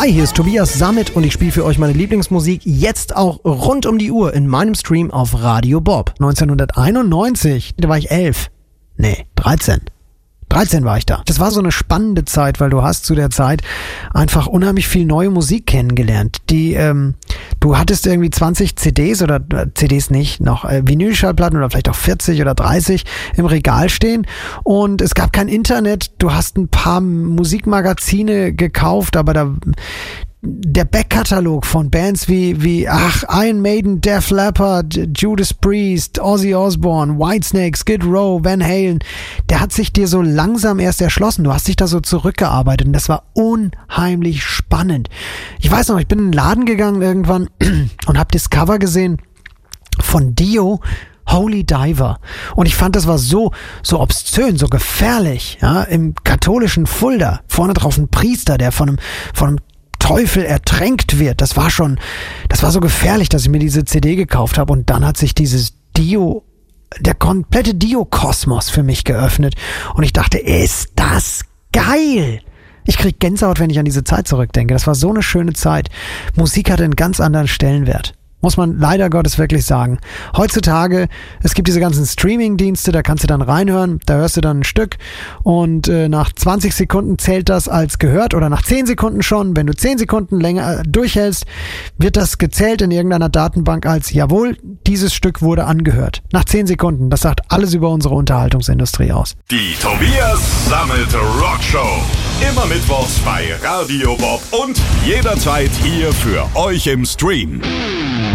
Hi, hier ist Tobias Sammet und ich spiele für euch meine Lieblingsmusik jetzt auch rund um die Uhr in meinem Stream auf Radio Bob. 1991, da war ich 11. Nee, 13. 13 war ich da. Das war so eine spannende Zeit, weil du hast zu der Zeit einfach unheimlich viel neue Musik kennengelernt. Du hattest irgendwie 20 CDs oder CDs nicht, noch Vinylschallplatten oder vielleicht auch 40 oder 30 im Regal stehen und es gab kein Internet. Du hast ein paar Musikmagazine gekauft, aber der Backkatalog von Bands wie Iron Maiden, Def Leppard, Judas Priest, Ozzy Osbourne, Whitesnake, Skid Row, Van Halen, der hat sich dir so langsam erst erschlossen. Du hast dich da so zurückgearbeitet und das war unheimlich spannend. Ich weiß noch, ich bin in den Laden gegangen irgendwann und habe das Cover gesehen von Dio, Holy Diver. Und ich fand, das war so obszön, so gefährlich, ja, im katholischen Fulda. Vorne drauf ein Priester, der von einem Teufel ertränkt wird. Das war so gefährlich, dass ich mir diese CD gekauft habe und dann hat sich der komplette Dio-Kosmos für mich geöffnet und ich dachte, ist das geil! Ich krieg Gänsehaut, wenn ich an diese Zeit zurückdenke. Das war so eine schöne Zeit. Musik hatte einen ganz anderen Stellenwert. Muss man leider Gottes wirklich sagen. Heutzutage, es gibt diese ganzen Streaming-Dienste, da kannst du dann reinhören, da hörst du dann ein Stück und nach 20 Sekunden zählt das als gehört oder nach 10 Sekunden schon. Wenn du 10 Sekunden länger durchhältst, wird das gezählt in irgendeiner Datenbank als, jawohl, dieses Stück wurde angehört. Nach 10 Sekunden, das sagt alles über unsere Unterhaltungsindustrie aus. Die Tobias Sammet Rockshow. Immer mittwochs bei Radio Bob und jederzeit hier für euch im Stream.